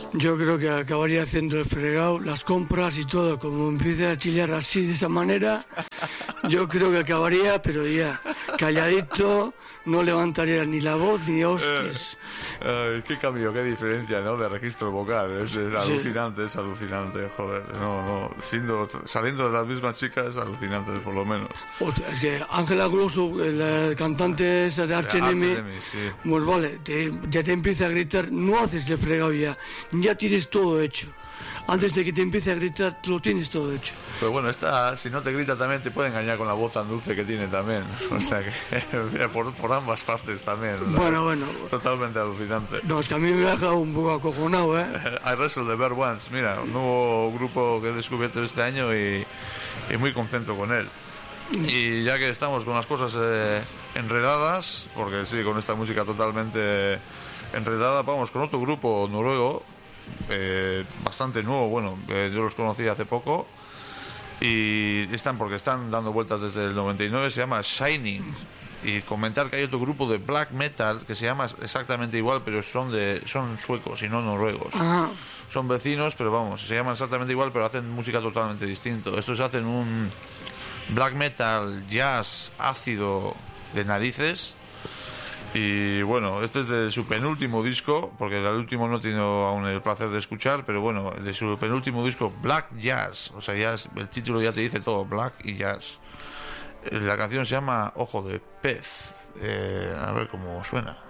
Yo creo que acabaría haciendo el fregado, las compras y todo. Como empiece a chillar así, de esa manera, yo creo que acabaría, pero ya, calladito, no levantaría ni la voz ni hostias. Qué cambio, qué diferencia, ¿no? De registro vocal. Es alucinante, es alucinante, joder. No, saliendo de las mismas chicas es alucinante, por lo menos. Es que Ángela Glosso, la cantante esa de Arch Enemy, sí. pues vale, ya te empieza a gritar, no haces el fregado ya tienes todo hecho. Antes de que te empiece a gritar, lo tienes todo hecho. Pero bueno, esta, si no te grita también, te puede engañar con la voz tan dulce que tiene también. O sea que por ambas partes también. Bueno. Totalmente alucinante. No, es que a mí me ha dejado un poco acojonado, I Wrestle the Bear Once, mira, un nuevo grupo que he descubierto este año y muy contento con él. Y ya que estamos con las cosas enredadas, porque sí, con esta música totalmente enredada, vamos con otro grupo noruego, bastante nuevo, bueno, yo los conocí hace poco y están dando vueltas desde el 99, se llama Shining. Y comentar que hay otro grupo de black metal que se llama exactamente igual, pero son suecos y no noruegos. Ajá. Son vecinos, pero vamos, se llaman exactamente igual, pero hacen música totalmente distinto. Estos hacen un black metal jazz ácido de narices. Y bueno, este es de su penúltimo disco, porque el último no he tenido aún el placer de escuchar, pero bueno, de su penúltimo disco, Black Jazz. O sea, el título ya te dice todo, Black y Jazz. La canción se llama Ojo de Pez. A ver cómo suena.